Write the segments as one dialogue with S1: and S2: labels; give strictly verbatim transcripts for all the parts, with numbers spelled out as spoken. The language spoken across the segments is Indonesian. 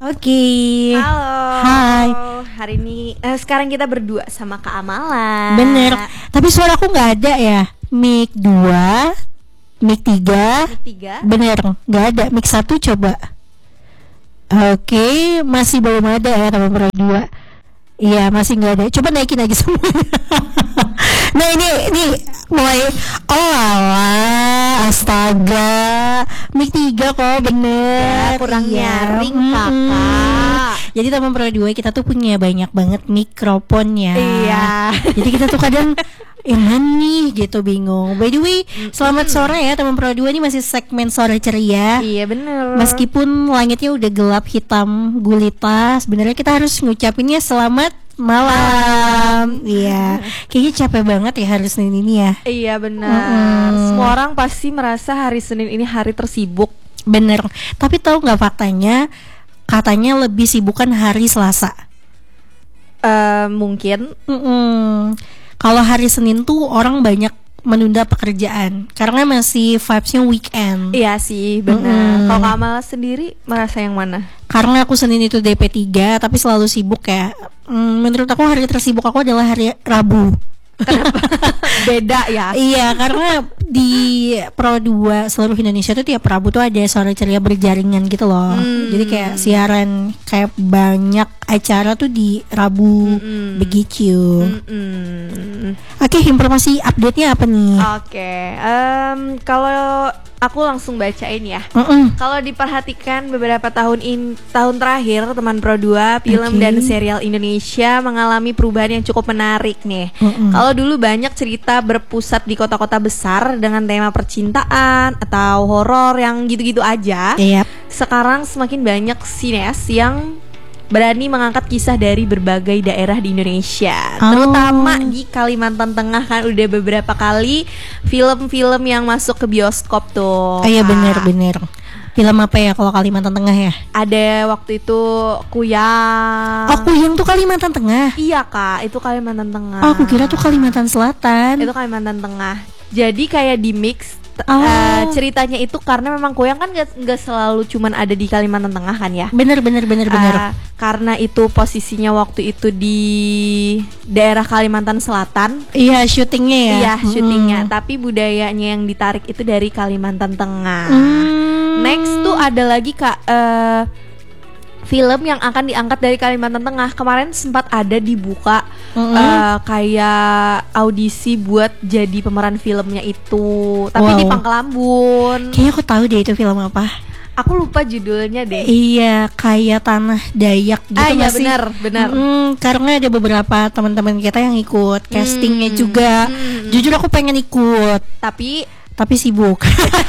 S1: Oke.
S2: Halo.
S1: Hai.
S2: Hari ini eh, sekarang kita berdua sama Kak Amala.
S1: Bener. Tapi suara aku nggak ada ya. Mic dua, mic tiga.
S2: Mic tiga.
S1: Bener, nggak ada. Mic satu coba. Oke, masih belum ada ya teman berdua. Iya, masih nggak ada. Coba naikin lagi semuanya. Nah ini ini mulai. Oh alah, astaga. Mic tiga kok bener.
S2: Ya, kurang
S1: Iya.
S2: nyaring
S1: Mm-mm.
S2: kakak.
S1: Jadi teman berdua kita tuh punya banyak banget mikrofon ya.
S2: Iya.
S1: Jadi kita tuh kadang yang mana nih gitu bingung. By the way, selamat sore ya teman Pro dua, ini masih segmen sore ceria.
S2: Iya bener.
S1: Meskipun langitnya udah gelap hitam gulita, sebenarnya kita harus ngucapinnya selamat malam. Iya. Kayaknya capek banget ya hari Senin ini ya.
S2: Iya benar.
S1: Mm-mm.
S2: Semua orang pasti merasa hari Senin ini hari tersibuk.
S1: Bener. Tapi tahu nggak faktanya? Katanya lebih sibukan hari Selasa.
S2: Eh mungkin.
S1: Mm-mm. Kalau hari Senin tuh orang banyak menunda pekerjaan karena masih vibes-nya weekend.
S2: Iya sih benar.
S1: Mm-mm.
S2: Kalau Kak Amala sendiri merasa yang mana?
S1: Karena aku Senin itu D P tiga tapi selalu sibuk ya. Hmm, menurut aku hari tersibuk aku adalah hari Rabu.
S2: Beda ya.
S1: Iya, karena di Pro dua seluruh Indonesia tuh tiap Rabu tuh ada sore ceria berjaringan gitu loh.
S2: Hmm.
S1: Jadi kayak siaran kayak banyak acara tuh di Rabu.
S2: Mm-mm.
S1: Begitu.
S2: Mm-mm.
S1: Oke, informasi update-nya apa nih?
S2: Oke, em, kalau aku langsung bacain ya.
S1: Mm-mm.
S2: Kalau diperhatikan beberapa tahun in tahun terakhir teman Pro dua, film
S1: Oke.
S2: dan serial Indonesia mengalami perubahan yang cukup menarik nih.
S1: Mm-mm.
S2: Kalau dulu banyak cerita berpusat di kota-kota besar dengan tema percintaan atau horor yang gitu-gitu aja.
S1: Yep.
S2: Sekarang semakin banyak sineas yang berani mengangkat kisah dari berbagai daerah di Indonesia,
S1: Oh.
S2: terutama di Kalimantan Tengah. Kan udah beberapa kali film-film yang masuk ke bioskop tuh.
S1: Oh iya,
S2: Kak.
S1: bener-bener. Film apa ya kalau Kalimantan Tengah ya?
S2: Ada waktu itu Kuyang.
S1: Oh, Kuyang tuh Kalimantan Tengah.
S2: Iya kak, itu Kalimantan Tengah.
S1: Oh, aku kira tuh Kalimantan Selatan.
S2: Itu Kalimantan Tengah. Jadi kayak di mix. t-
S1: Oh.
S2: eh, ceritanya itu karena memang Kuyang kan gak, nggak selalu cuman ada di Kalimantan Tengah kan ya.
S1: Bener bener bener bener.
S2: Eh, karena itu posisinya waktu itu di daerah Kalimantan Selatan.
S1: Iya, syutingnya ya.
S2: Iya,
S1: Mm-mm.
S2: syutingnya. Tapi budayanya yang ditarik itu dari Kalimantan Tengah.
S1: Hmm.
S2: Next tuh ada lagi kak, eh, film yang akan diangkat dari Kalimantan Tengah. Kemarin sempat ada dibuka
S1: Mm-mm.
S2: eh, kayak audisi buat jadi pemeran filmnya itu, tapi
S1: Wow.
S2: di Pangkalambun.
S1: Kayaknya aku tahu deh itu film apa.
S2: Aku lupa judulnya deh.
S1: Iya, kayak Tanah Dayak gitu
S2: ah iya
S1: nggak sih?
S2: benar, benar.
S1: Mm, karena ada beberapa teman-teman kita yang ikut castingnya
S2: Hmm,
S1: juga.
S2: hmm.
S1: Jujur aku pengen ikut,
S2: Tapi
S1: tapi sibuk.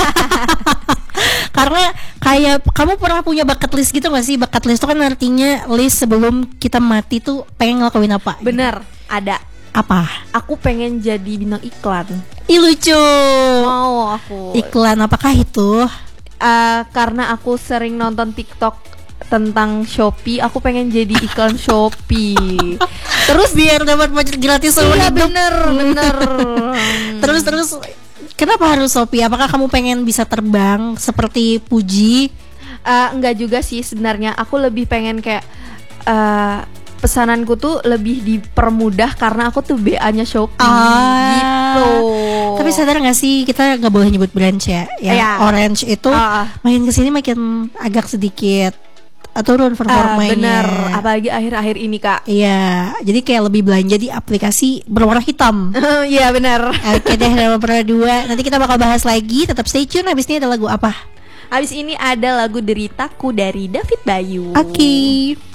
S1: Karena kayak kamu pernah punya bucket list gitu gak sih? Bucket list itu kan artinya list sebelum kita mati tuh pengen ngelakuin apa?
S2: benar ada.
S1: Apa?
S2: Aku pengen jadi bintang iklan.
S1: Ih, lucu.
S2: Mau aku.
S1: Iklan apakah itu?
S2: Eh, karena aku sering nonton TikTok tentang Shopee, aku pengen jadi iklan Shopee.
S1: Terus biar dapat voucher gratis seumur
S2: Iya
S1: hidup.
S2: bener, bener.
S1: Terus terus kenapa harus Shopee? Apakah kamu pengen bisa terbang seperti Puji?
S2: Eh, enggak juga sih sebenarnya. Aku lebih pengen kayak eh, pesananku tuh lebih dipermudah karena aku tuh B A-nya Shopee
S1: Ah.
S2: gitu.
S1: Tapi sadar gak sih kita gak boleh nyebut brand ya? Yang
S2: Iya.
S1: Orange itu
S2: Ah.
S1: makin kesini makin agak sedikit uh, turun
S2: Ah,
S1: performanya.
S2: bener, apalagi akhir-akhir ini kak.
S1: Iya, jadi kayak lebih belanja di aplikasi berwarna hitam.
S2: Iya bener.
S1: Oke deh, nama Pro dua. Nanti kita bakal bahas lagi. Tetap stay tune. Habis ini ada lagu apa?
S2: Habis ini ada lagu Deritaku dari David Bayu.
S1: Oke.